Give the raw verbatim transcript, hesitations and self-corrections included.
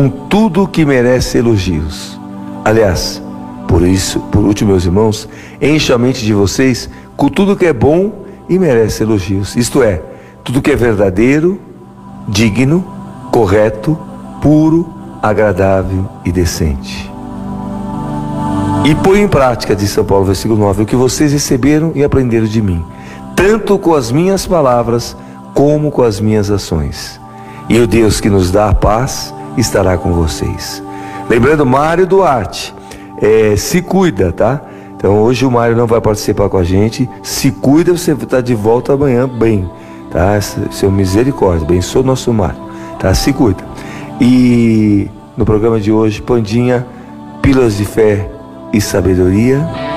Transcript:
com tudo que merece elogios. Aliás, por isso, por último, meus irmãos, encha a mente de vocês com tudo que é bom e merece elogios. Isto é, tudo que é verdadeiro, digno, correto, puro, agradável e decente. E põe em prática, diz São Paulo, versículo nove, o que vocês receberam e aprenderam de mim, tanto com as minhas palavras, como com as minhas ações. E o Deus que nos dá a paz estará com vocês. Lembrando, Mário Duarte, é, se cuida, tá? Então hoje o Mário não vai participar com a gente. Se cuida, você está de volta amanhã bem, tá? Seu misericórdia, abençoa o nosso Mário, tá? Se cuida. E no programa de hoje, Pandinha, pílulas de fé e sabedoria.